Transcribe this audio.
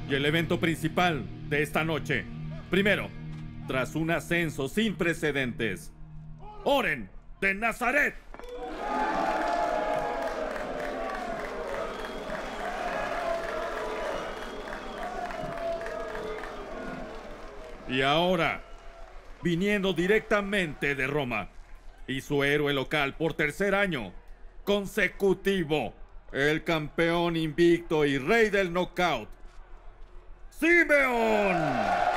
Y el evento principal de esta noche. Primero, tras un ascenso sin precedentes, Oren de Nazaret. Y ahora, viniendo directamente de Roma, y su héroe local por tercer año consecutivo, el campeón invicto y rey del knockout, Simeón.